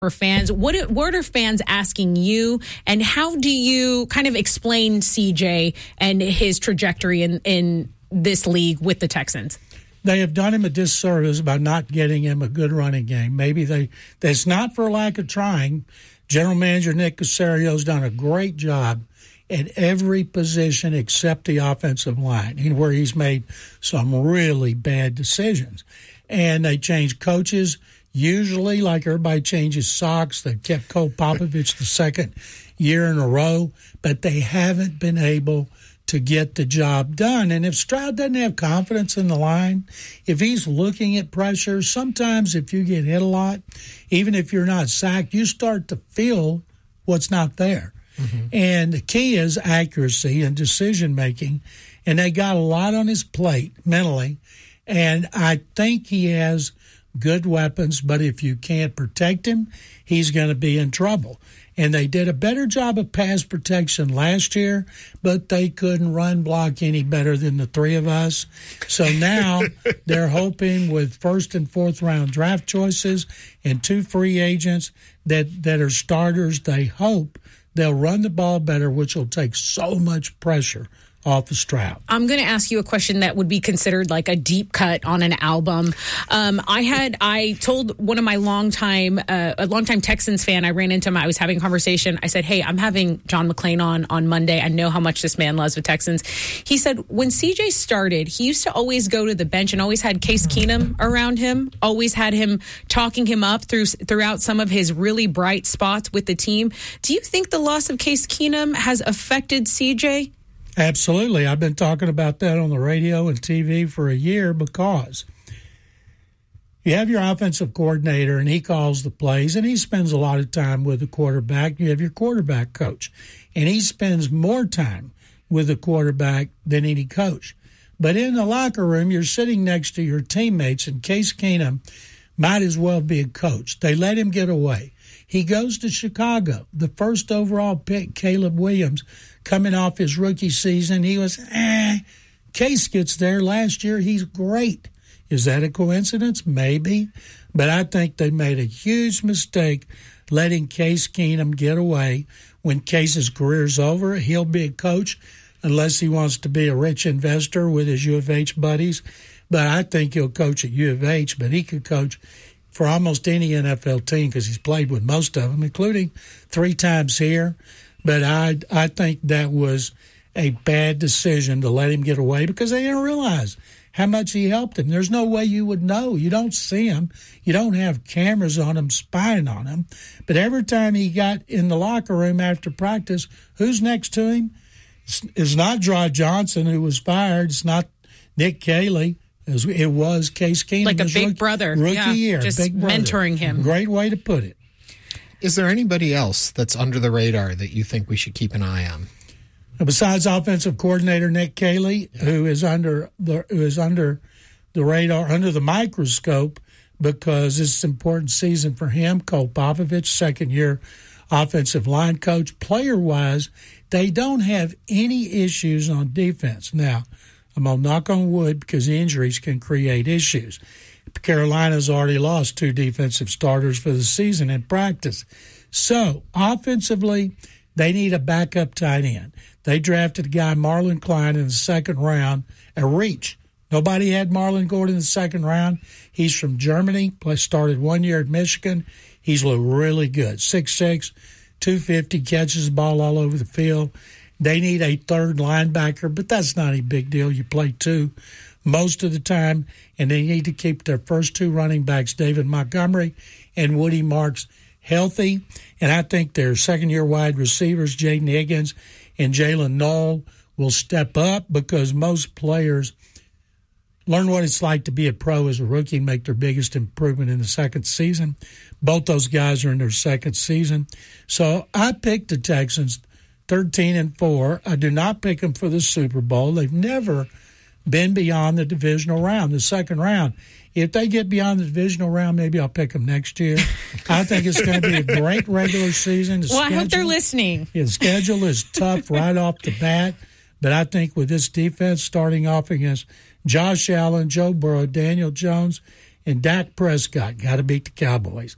fans. What are fans asking you, and how do you kind of explain CJ and his trajectory in this league with the Texans? They have done him a disservice by not getting him a good running game. Maybe that's not for lack of trying. General Manager Nick Caserio's done a great job at every position except the offensive line, where he's made some really bad decisions. And they changed coaches. Usually, like everybody changes socks, they've kept Cole Popovich the second year in a row, but they haven't been able to get the job done. And if Stroud doesn't have confidence in the line, if he's looking at pressure, sometimes if you get hit a lot, even if you're not sacked, you start to feel what's not there. Mm-hmm. And the key is accuracy and decision-making, and they got a lot on his plate mentally, and I think he has good weapons, but if you can't protect him, he's going to be in trouble. And they did a better job of pass protection last year, but they couldn't run block any better than the three of us. So now they're hoping with first and fourth round draft choices and 2 free agents that are starters, they hope they'll run the ball better, which will take so much pressure off of Stroud. I'm going to ask you a question that would be considered like a deep cut on an album. I told one of my longtime Texans fan, I ran into him, I was having a conversation. I said, hey, I'm having John McClain on Monday. I know how much this man loves the Texans. He said, when CJ started, he used to always go to the bench and always had Case Keenum around him, always had him talking him up throughout some of his really bright spots with the team. Do you think the loss of Case Keenum has affected CJ? Absolutely. I've been talking about that on the radio and TV for a year because you have your offensive coordinator and he calls the plays and he spends a lot of time with the quarterback. You have your quarterback coach and he spends more time with the quarterback than any coach. But in the locker room, you're sitting next to your teammates, and Case Keenum might as well be a coach. They let him get away. He goes to Chicago. The first overall pick, Caleb Williams, coming off his rookie season, he was, Case gets there last year. He's great. Is that a coincidence? Maybe. But I think they made a huge mistake letting Case Keenum get away. When Case's career's over, he'll be a coach unless he wants to be a rich investor with his U of H buddies. But I think he'll coach at U of H, but he could coach for almost any NFL team because he's played with most of them, including 3 times here. But I think that was a bad decision to let him get away because they didn't realize how much he helped him. There's no way you would know. You don't see him. You don't have cameras on him spying on him. But every time he got in the locker room after practice, who's next to him? It's not Dry Johnson, who was fired. It's not Nick Caley. It was Case Keenum. Like a big brother. Rookie year. Just big brother. Mentoring him. Great way to put it. Is there anybody else that's under the radar that you think we should keep an eye on? Besides offensive coordinator Nick Caley, who is under the radar, under the microscope, because it's an important season for him. Cole Popovich, second-year offensive line coach. Player-wise, they don't have any issues on defense. Now, I'm going to knock on wood because injuries can create issues. Carolina's already lost 2 defensive starters for the season in practice. So, offensively, they need a backup tight end. They drafted a guy, Marlon Klein, in the second round, a reach. Nobody had Marlon Gordon in the second round. He's from Germany, started 1 year at Michigan. He's looked really good. 6'6", 250, catches the ball all over the field. They need a third linebacker, but that's not a big deal. You play 2 most of the time, and they need to keep their first 2 running backs, David Montgomery and Woody Marks, healthy. And I think their second-year wide receivers, Jaden Higgins and Jalen Knoll, will step up because most players learn what it's like to be a pro as a rookie and make their biggest improvement in the second season. Both those guys are in their second season. So I picked the Texans 13-4. I do not pick them for the Super Bowl. They've never been beyond the divisional round, the second round. If they get beyond the divisional round, maybe I'll pick them next year. I think it's going to be a great regular season. I hope they're listening. The schedule is tough right off the bat, but I think with this defense starting off against Josh Allen, Joe Burrow, Daniel Jones, and Dak Prescott, got to beat the Cowboys.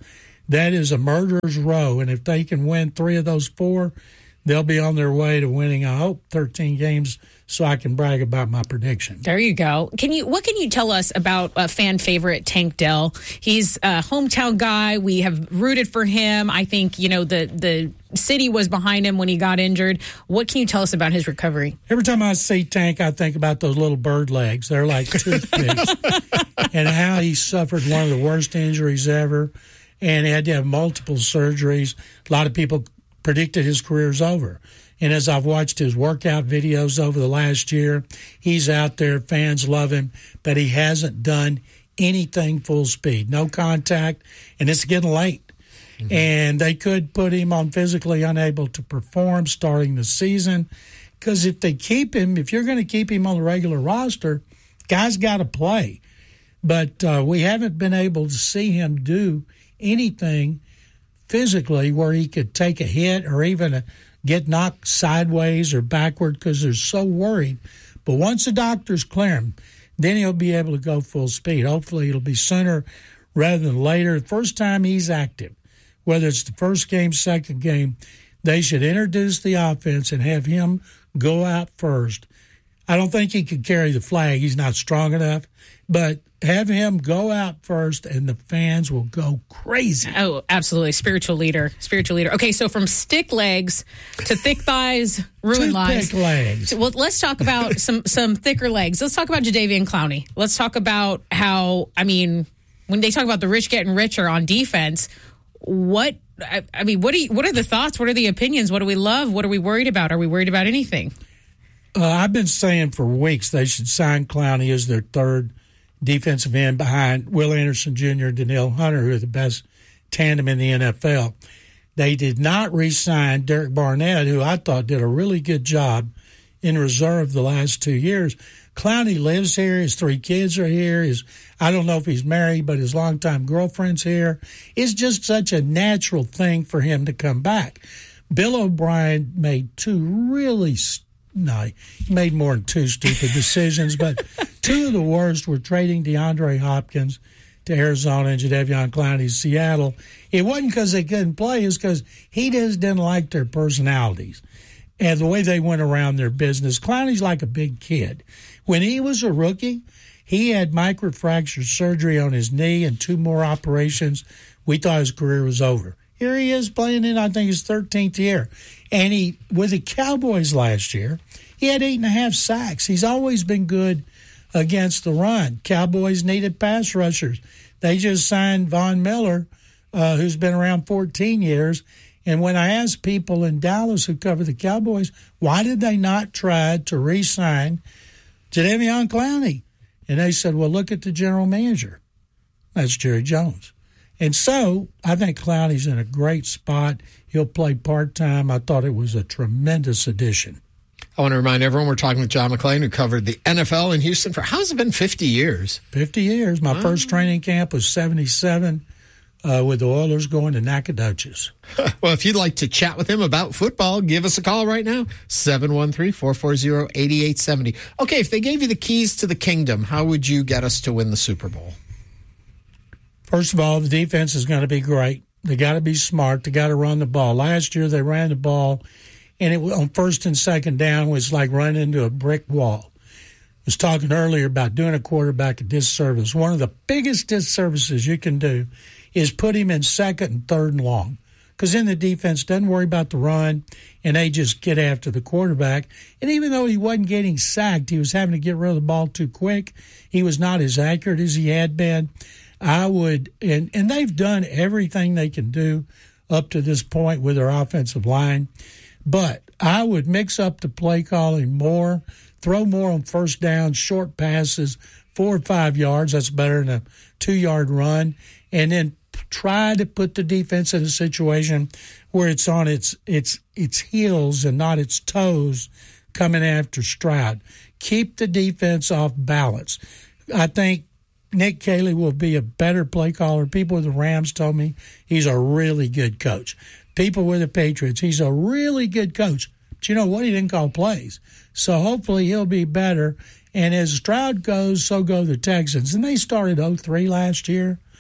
that is a murderer's row. And if they can win 3 of those 4, they'll be on their way to winning, I hope, 13 games, so I can brag about my prediction. There you go. What can you tell us about a fan favorite, Tank Dell? He's a hometown guy. We have rooted for him. I think, the city was behind him when he got injured. What can you tell us about his recovery? Every time I see Tank, I think about those little bird legs. They're like toothpicks. And how he suffered one of the worst injuries ever. And he had to have multiple surgeries. A lot of people predicted his career's over. And as I've watched his workout videos over the last year, he's out there. Fans love him, but he hasn't done anything full speed. No contact, and it's getting late. Mm-hmm. And they could put him on physically unable to perform starting the season, because if you're going to keep him on the regular roster, guys got to play. But we haven't been able to see him do anything physically where he could take a hit or even get knocked sideways or backward because they're so worried. But once the doctors clear him, then he'll be able to go full speed. Hopefully it'll be sooner rather than later. The first time he's active, whether it's the first game, second game, they should introduce the offense and have him go out first. I don't think he could carry the flag. He's not strong enough. But have him go out first, and the fans will go crazy. Oh, absolutely. Spiritual leader. Okay, so from stick legs to thick thighs, ruined lives. Thick legs. Well, let's talk about some thicker legs. Let's talk about Jadeveon Clowney. Let's talk about how, when they talk about the rich getting richer on defense, what are the thoughts? What are the opinions? What do we love? What are we worried about? Are we worried about anything? I've been saying for weeks they should sign Clowney as their third defensive end behind Will Anderson Jr. and Danielle Hunter, who are the best tandem in the NFL. They did not re-sign Derek Barnett, who I thought did a really good job in reserve the last 2 years. Clowney lives here. His 3 kids are here. I don't know if he's married, but his longtime girlfriend's here. It's just such a natural thing for him to come back. Bill O'Brien made he made more than 2 stupid decisions, but 2 of the worst were trading DeAndre Hopkins to Arizona and Jadeveon Clowney to Seattle. It wasn't because they couldn't play. It was because he just didn't like their personalities and the way they went around their business. Clowney's like a big kid. When he was a rookie, he had microfracture surgery on his knee and 2 more operations. We thought his career was over. Here he is playing in, I think, his 13th year. And with the Cowboys last year, he had 8.5 sacks. He's always been good against the run. Cowboys needed pass rushers. They just signed Von Miller, who's been around 14 years. And when I asked people in Dallas who cover the Cowboys, why did they not try to re-sign Jadeveon Clowney? And they said, well, look at the general manager. That's Jerry Jones. And so I think Clowney's in a great spot. He'll play part-time. I thought it was a tremendous addition. I want to remind everyone we're talking with John McClain, who covered the NFL in Houston for, how's it been, 50 years? 50 years. My first training camp was 77 with the Oilers going to Nacogdoches. Well, if you'd like to chat with him about football, give us a call right now, 713-440-8870. Okay, if they gave you the keys to the kingdom, how would you get us to win the Super Bowl? First of all, the defense is going to be great. They got to be smart. They got to run the ball. Last year, they ran the ball, and it was on first and second down was like running into a brick wall. I was talking earlier about doing a quarterback a disservice. One of the biggest disservices you can do is put him in second and third and long, because then the defense doesn't worry about the run, and they just get after the quarterback. And even though he wasn't getting sacked, he was having to get rid of the ball too quick. He was not as accurate as he had been. I would, and they've done everything they can do up to this point with their offensive line, but I would mix up the play calling more, throw more on first down, short passes, 4 or 5 yards. That's better than a 2-yard run, and then try to put the defense in a situation where it's on its heels and not its toes coming after Stroud. Keep the defense off balance. I think Nick Caley will be a better play caller. People with the Rams told me he's a really good coach. People with the Patriots, he's a really good coach. But you know what? He didn't call plays. So hopefully he'll be better. And as Stroud goes, so go the Texans. And they started 0-3 last year.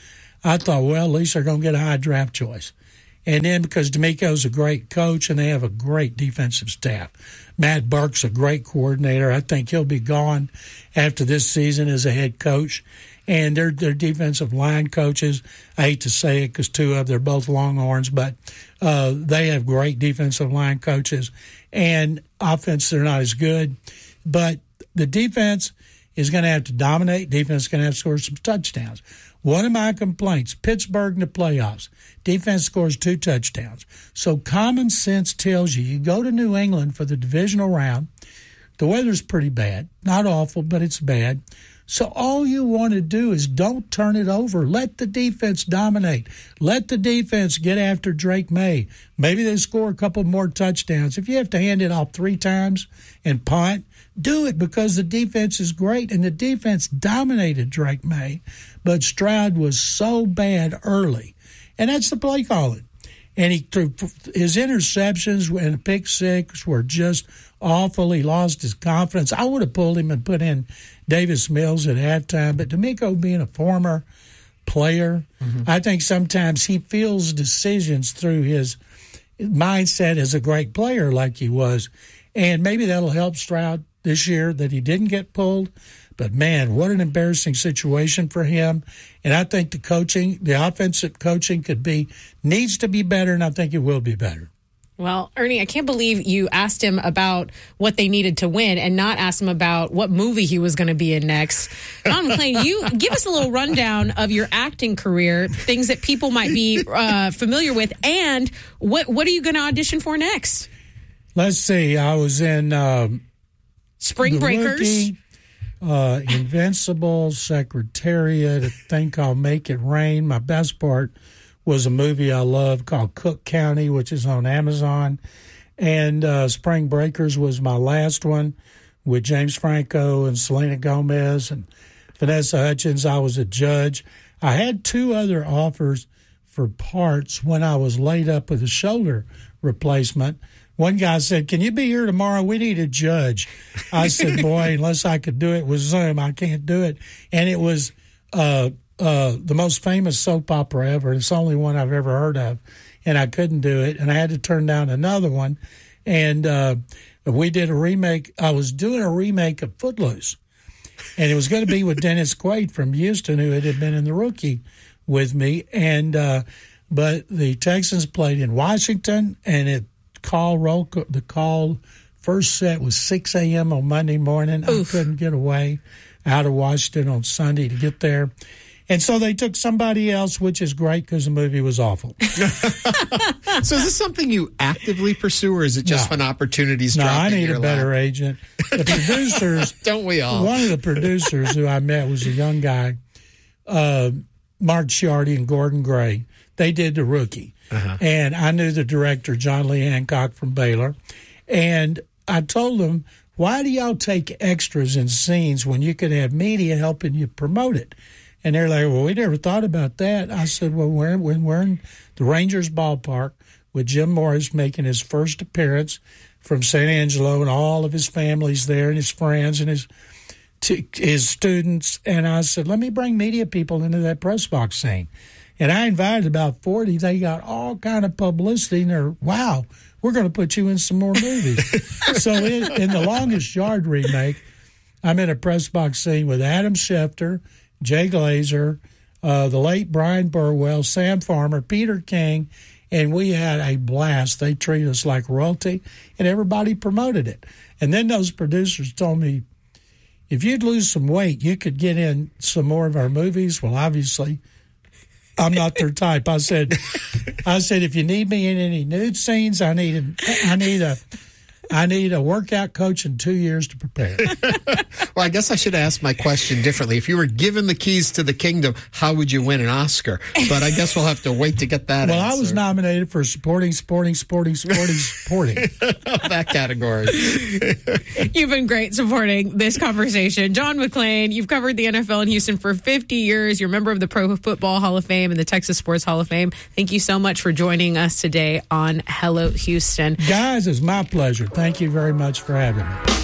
I thought, well, at least they're going to get a high draft choice. And then because D'Amico's a great coach and they have a great defensive staff. Matt Burke's a great coordinator. I think he'll be gone after this season as a head coach. And their defensive line coaches, I hate to say it because they're both Longhorns, but they have great defensive line coaches. And offense, they're not as good. But the defense is going to have to dominate. Defense is going to have to score some touchdowns. One of my complaints, Pittsburgh in the playoffs, defense scores 2 touchdowns. So common sense tells you go to New England for the divisional round. The weather's pretty bad. Not awful, but it's bad. So all you want to do is don't turn it over. Let the defense dominate. Let the defense get after Drake May. Maybe they score a couple more touchdowns. If you have to hand it off 3 times and punt, do it because the defense is great, and the defense dominated Drake May. But Stroud was so bad early, and that's the play calling. And he threw his interceptions and pick six were just awful. He lost his confidence. I would have pulled him and put in Davis Mills at halftime, but D'Amico being a former player, I think sometimes he feels decisions through his mindset as a great player like he was. And maybe that'll help Stroud this year that he didn't get pulled. But, man, what an embarrassing situation for him. And I think the offensive coaching needs to be better, and I think it will be better. Well, Ernie, I can't believe you asked him about what they needed to win and not asked him about what movie he was going to be in next. John McClain, you give us a little rundown of your acting career, things that people might be familiar with, and what are you going to audition for next? Let's see. I was in Spring Breakers. Rookie, Invincible, Secretariat, I think I'll Make It Rain. My best part was a movie I love called Cook County, which is on Amazon. And Spring Breakers was my last one with James Franco and Selena Gomez and Vanessa Hudgens. I was a judge. I had 2 other offers for parts when I was laid up with a shoulder replacement. One guy said, "Can you be here tomorrow? We need a judge." I said, "Boy, unless I could do it with Zoom, I can't do it." And it was the most famous soap opera ever. It's the only one I've ever heard of, and I couldn't do it, and I had to turn down another one. And we did a remake. I was doing a remake of Footloose, and it was going to be with Dennis Quaid from Houston, who had been in The Rookie with me. And but the Texans played in Washington, and the call first set was 6 a.m. on Monday morning. Oof. I couldn't get away out of Washington on Sunday to get there. And so they took somebody else, which is great because the movie was awful. So is this something you actively pursue, or is it just when opportunities drop in your lap? No, I need a better agent. The producers... Don't we all? One of the producers who I met was a young guy, Mark Sciardi and Gordon Gray. They did The Rookie. And I knew the director, John Lee Hancock from Baylor. And I told them, why do y'all take extras in scenes when you could have media helping you promote it? And they're like, well, we never thought about that. I said, well, when we're in the Rangers ballpark with Jim Morris making his first appearance from San Angelo and all of his family's there and his friends and his students. And I said, let me bring media people into that press box scene. And I invited about 40. They got all kind of publicity, and they're, wow, we're going to put you in some more movies. So in The Longest Yard remake, I'm in a press box scene with Adam Schefter, Jay Glazer, the late Brian Burwell, Sam Farmer, Peter King, and we had a blast. They treated us like royalty, and everybody promoted it. And then those producers told me, if you'd lose some weight, you could get in some more of our movies. Well, obviously, I'm not their type. I said, if you need me in any nude scenes, I need a workout coach in 2 years to prepare. Well, I guess I should ask my question differently. If you were given the keys to the kingdom, how would you win an Oscar? But I guess we'll have to wait to get that answer. I was nominated for supporting. That category. You've been great supporting this conversation. John McClain, you've covered the NFL in Houston for 50 years. You're a member of the Pro Football Hall of Fame and the Texas Sports Hall of Fame. Thank you so much for joining us today on Hello Houston. Guys, it's my pleasure. Thank you very much for having me.